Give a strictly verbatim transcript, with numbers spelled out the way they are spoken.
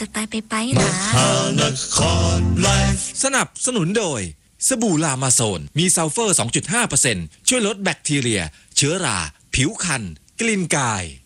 จะตายไปไปนะสนับสนุนโดยสบู่ลามาโซนมีซัลเฟอร์ สองจุดห้าเปอร์เซ็นต์ ช่วยลดแบคทีเรียเชื้อราผิวคันกลิ่นกาย